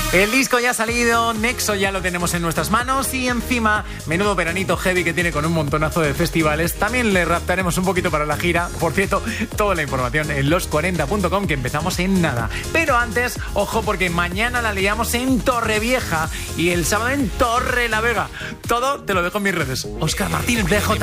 El disco ya ha salido, Nexo ya lo tenemos en nuestras manos y encima, menudo veranito heavy que tiene con un montonazo de festivales. También le raptaremos un poquito para la gira. Por cierto, toda la información en los40.com, que empezamos en nada. Pero antes, ojo, porque mañana la liamos en Torrevieja y el sábado en Torrelavega. Todo te lo dejo en mis redes. Óscar Martínez, DJ.